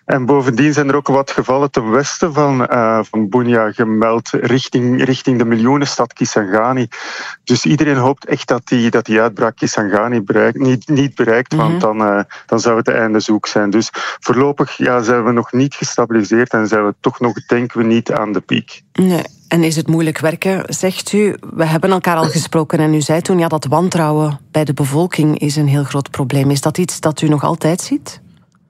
En bovendien zijn er ook wat gevallen ten westen van Bunia gemeld richting de miljoenenstad Kisangani. Dus iedereen hoopt echt dat die uitbraak Kisangani niet bereikt, want dan zou het de einde zoek zijn. Dus voorlopig zijn we nog niet gestabiliseerd en zijn we toch nog, denken we, niet aan de piek. Nee. En is het moeilijk werken, zegt u? We hebben elkaar al gesproken en u zei toen dat wantrouwen bij de bevolking is een heel groot probleem. Is dat iets dat u nog altijd ziet?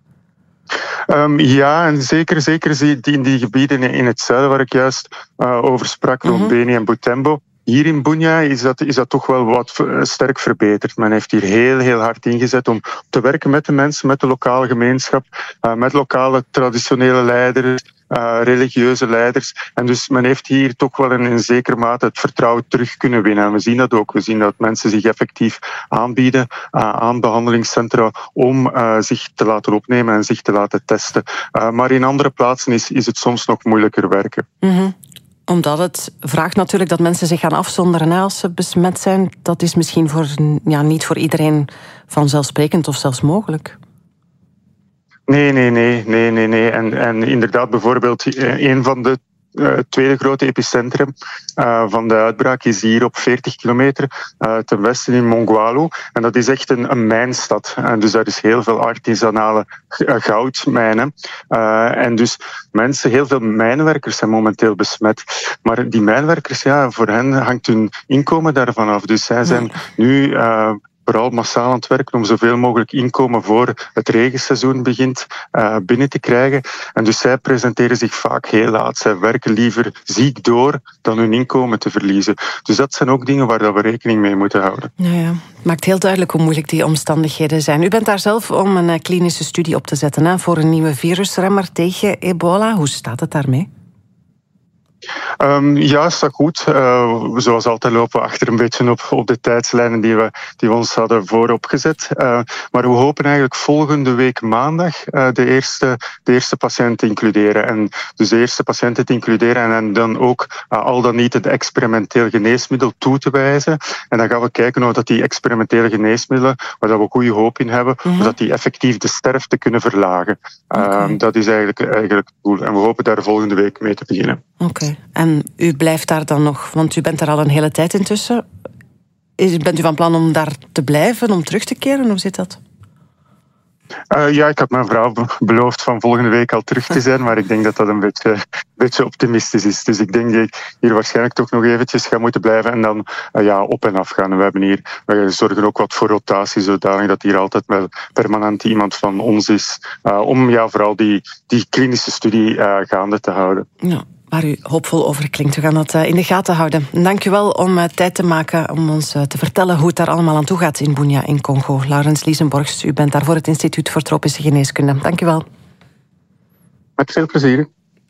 Ja, en zeker in die gebieden in het zuiden waar ik juist over sprak, rond Beni en Butembo. Hier in Bunia is dat toch wel wat sterk verbeterd. Men heeft hier heel hard ingezet om te werken met de mensen, met de lokale gemeenschap, met lokale traditionele leiders, religieuze leiders. En dus men heeft hier toch wel in zekere mate het vertrouwen terug kunnen winnen. En we zien dat ook. We zien dat mensen zich effectief aanbieden aan behandelingscentra om zich te laten opnemen en zich te laten testen. Maar in andere plaatsen is het soms nog moeilijker werken. Omdat het vraagt natuurlijk dat mensen zich gaan afzonderen als ze besmet zijn. Dat is misschien niet voor iedereen vanzelfsprekend of zelfs mogelijk. Nee. En inderdaad, bijvoorbeeld, een van de tweede grote epicentrum van de uitbraak is hier op 40 kilometer ten westen in Mongualu. En dat is echt een mijnstad. En dus daar is heel veel artisanale goudmijnen. En dus heel veel mijnwerkers zijn momenteel besmet. Maar die mijnwerkers, voor hen hangt hun inkomen daarvan af. Dus zij zijn nu vooral massaal aan het werken om zoveel mogelijk inkomen voor het regenseizoen begint binnen te krijgen. En dus zij presenteren zich vaak heel laat. Zij werken liever ziek door dan hun inkomen te verliezen. Dus dat zijn ook dingen waar we rekening mee moeten houden. Ja. Maakt heel duidelijk hoe moeilijk die omstandigheden zijn. U bent daar zelf om een klinische studie op te zetten voor een nieuwe virusremmer tegen ebola. Hoe staat het daarmee? Ja, staat goed. Zoals altijd lopen we achter een beetje op de tijdslijnen die we ons hadden vooropgezet. Maar we hopen eigenlijk volgende week maandag de eerste patiënt te includeren. En dus de eerste patiënten te includeren en dan ook al dan niet het experimenteel geneesmiddel toe te wijzen. En dan gaan we kijken of dat die experimentele geneesmiddelen, waar we goede hoop in hebben, dat die effectief de sterfte kunnen verlagen. Dat is eigenlijk het doel. En we hopen daar volgende week mee te beginnen. Oké. En u blijft daar dan nog, want u bent er al een hele tijd intussen. Bent u van plan om daar te blijven, om terug te keren? Hoe zit dat? Ja, ik had mijn vrouw beloofd van volgende week al terug te zijn, maar ik denk dat dat een beetje optimistisch is. Dus ik denk dat ik hier waarschijnlijk toch nog eventjes ga moeten blijven en dan op en af gaan. We zorgen ook wat voor rotatie, zodanig dat hier altijd wel permanent iemand van ons is, om vooral die klinische studie gaande te houden. Ja. Waar u hoopvol over klinkt. We gaan dat in de gaten houden. Dank u wel om tijd te maken om ons te vertellen hoe het daar allemaal aan toe gaat in Bunia in Congo. Laurens Liesenborgs, u bent daar voor het Instituut voor Tropische Geneeskunde. Dank u wel. Met veel plezier.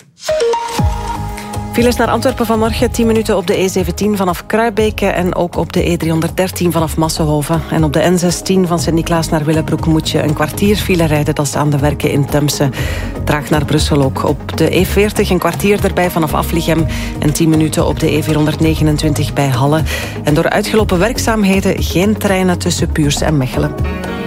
Files naar Antwerpen vanmorgen, 10 minuten op de E17 vanaf Kruibeke en ook op de E313 vanaf Massenhoven. En op de N16 van Sint-Niklaas naar Willebroek moet je een kwartier file rijden. Dat is aan de werken in Temse. Traag naar Brussel ook. Op de E40 een kwartier erbij vanaf Aflichem en 10 minuten op de E429 bij Halle. En door uitgelopen werkzaamheden geen treinen tussen Puurs en Mechelen.